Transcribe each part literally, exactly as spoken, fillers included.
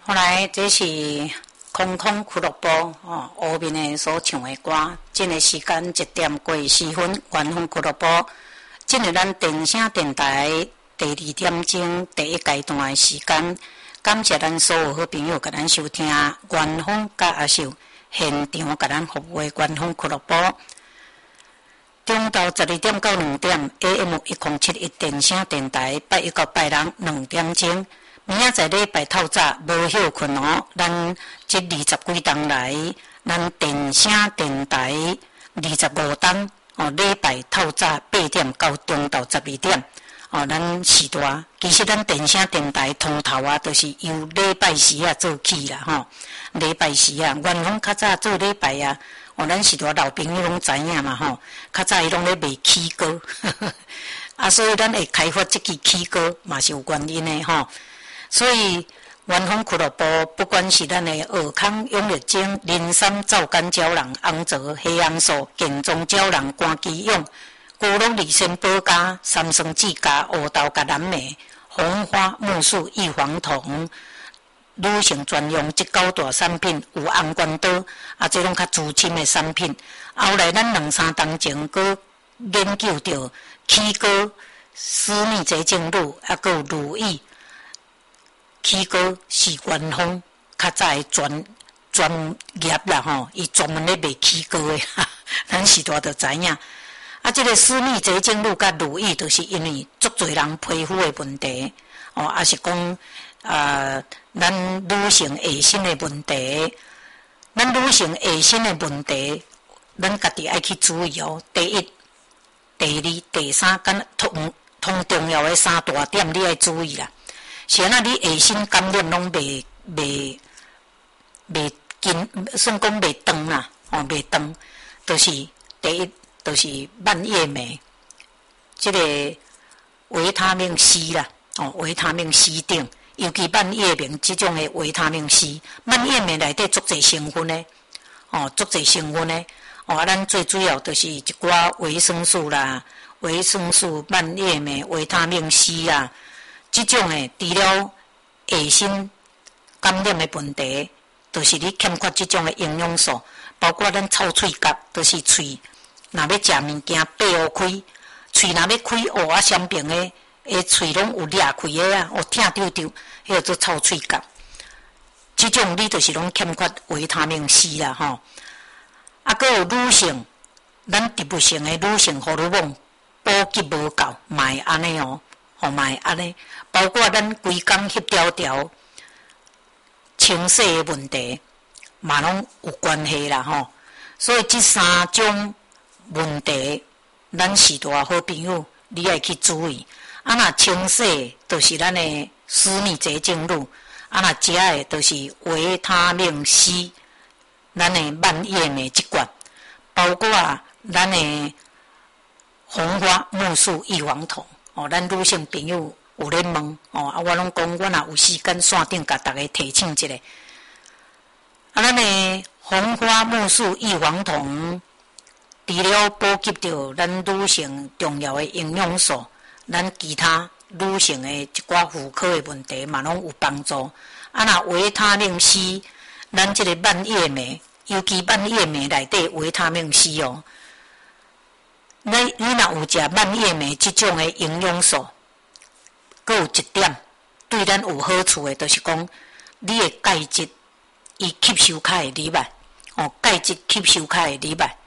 后来这是空空俱乐部哦，后面的所唱的歌。这个时间一点过四分，元丰俱乐部。这个咱电声电台第二点钟第一阶段的时间，感谢咱所有好朋友甲咱收听元丰甲阿秀现场甲咱服务的元丰俱乐部。中昼十二点到两点 ，A M 一零七一电声电台，拜一到拜六两点钟。明仔载礼拜透早无休困哦，咱这二十几档来，咱电声电台二十五档哦，礼拜透早八点到中昼十二点哦，咱时段其实咱电声电台通头啊，都、就是由礼拜时啊做起啦吼，礼拜时啊，元丰较早做礼拜啊。哦，咱是大老朋友拢知影嘛吼，较早伊拢咧卖起歌，啊，所以咱会开发即支起歌嘛是有原因的吼。所以元丰俱乐部，不管是咱的尔康、永乐精、林山、赵干胶囊、红泽、黑杨素、建中胶囊、关基勇、古龙李仙宝家、三生之家、乌豆甲蓝莓、红花木树、异黄酮。女性专用即九大产品有红关刀，啊，这拢较资深的产品。后来咱两三当前佫研究着起膏、私密结晶乳，啊，佫有乳液。起膏是元丰较早的专专业啦吼，伊专门咧卖起膏的，咱时代就知影。啊，即、这个私密结晶乳甲乳液，就是因为足侪人皮肤的问题，哦，啊是讲。啊，咱女性下身的问题，咱女性下身的问题，咱家己爱去注意哦。第一、第二、第三，跟同同重要的三大点，你爱注意啦。是那你下身感染拢袂袂袂紧，算讲袂长啦，哦，袂长，就是第一，就是蔓越莓，即、这个维他命 C 啦，哦，维他命 C 顶。尤其蔓越莓即种的维他命 C， 蔓越莓内底足侪成分呢，哦，足侪成分呢，哦，啊，咱最主要就是一寡维生素啦，维生素、蔓越莓、维他命 C 啦，即种的除了下身感染的问题，就是你欠缺即种的营养素，包括咱臭喙角，就是喙若要食物件闭合开，喙若要开蚵啊，相平的。诶，喙拢有裂开的啊，哦，疼丢丢，迄个做臭喙角。即种你就是拢欠缺维他命 C 啦，吼。啊，佫有女性，咱植物性的女性荷尔蒙补给无够，嘛会安尼哦，吼嘛会安尼。包括咱规工翕条条清洗的问题，嘛拢有关系啦，吼。所以即三种问题，咱时代好朋友，你爱去注意。啊，若清洗就是咱的私密结晶乳，啊，若食的就是维他命 C， 咱的蔓越莓即罐，包括咱的红花木素异黄酮，哦，咱女性朋友有咧问，哦，啊，我拢讲，我若有时间线顶甲大家提醒一下。啊，咱的红花木素异黄酮，除了补给着咱女性重要的营养素。咱其他女性的一寡妇科的问题嘛，拢有帮助。啊，若维他命 C， 咱即个蔓越莓，尤其蔓越莓内底维他命 C 哦。你你若有食蔓越莓即种的营养素，佫有一点对咱有好处的，就是讲你的钙质伊吸收较会入来，哦，钙质吸收较会入来。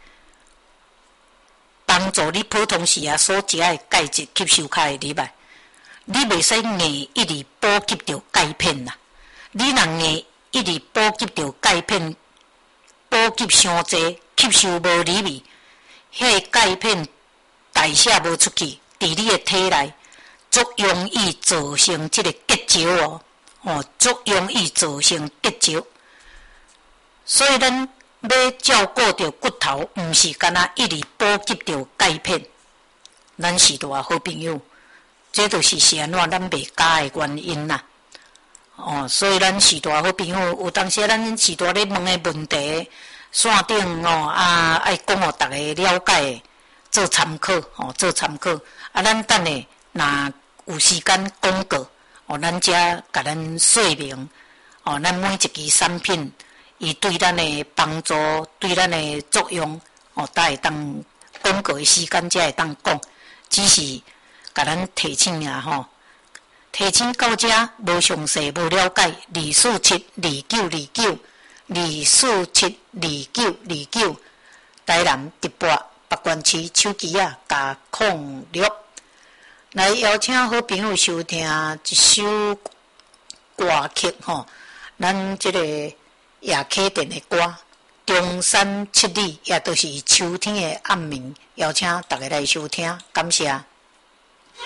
帮助你普通时啊所食的钙质吸收较会入来，你袂使硬一直补给着钙片啦。你若硬一直补给着钙片，补给伤济，吸收无入去，迄个钙片代谢无出去，伫你的体内，足容易造成即个结石哦，哦，足容易造成结石。所以咱。要照顾着骨头，毋是干那一直补给着钙片。咱时代好朋友，这就是是安怎咱袂加的原因啦。哦，所以咱时代好朋友，有当时咱时代咧问的问题，线顶哦啊，爱讲互大家了解，做参考哦，做参考。啊，咱等下若有时间讲过，哦，咱遮甲咱说明。 吼，咱每一支产品，伊对咱的帮助、对咱的作用，吼，都会当广告的时间才会当讲，只是甲咱提醒啊，吼，提醒到遮无详细、无了解，二四七二九二九，二四七二九二九，台南直播北关区手机啊，加控六。来邀请好朋友收听一首歌曲吼，咱即个夜客店的歌，中山七里，也都是秋天的暗暝，邀请大家来收听，感谢。